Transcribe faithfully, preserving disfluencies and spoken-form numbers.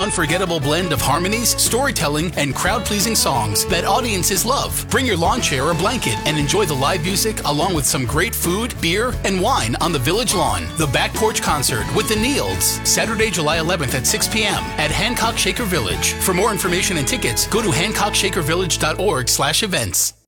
unforgettable blend of harmonies, storytelling, and crowd-pleasing songs that audiences love. Bring your lawn chair or blanket and enjoy the live music along with some great food, beer, and wine on the Village Lawn. The Back Porch Concert with the Neils, Saturday, July eleventh at six p.m. at Hancock Shaker Village. For more information and tickets, go to hancock shaker village dot org slash events.